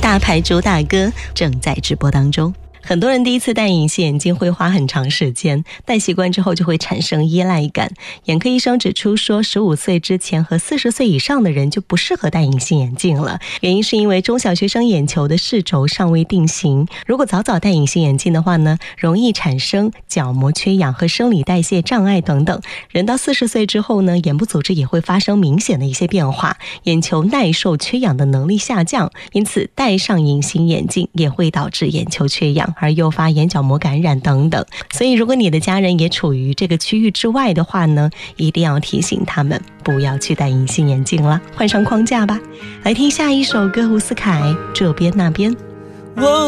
大牌主打歌正在直播当中。很多人第一次戴隐形眼镜会花很长时间，戴习惯之后就会产生依赖感。眼科医生指出说，15岁之前和40岁以上的人就不适合戴隐形眼镜了，原因是因为中小学生眼球的视轴尚未定型，如果早早戴隐形眼镜的话呢，容易产生角膜缺氧和生理代谢障碍等等。人到40岁之后呢，眼部组织也会发生明显的一些变化，眼球耐受缺氧的能力下降，因此戴上隐形眼镜也会导致眼球缺氧，而诱发眼角膜感染等等。所以如果你的家人也处于这个区域之外的话呢，一定要提醒他们不要去戴隐形眼镜了，换上框架吧。来听下一首歌，伍思凯这边那边。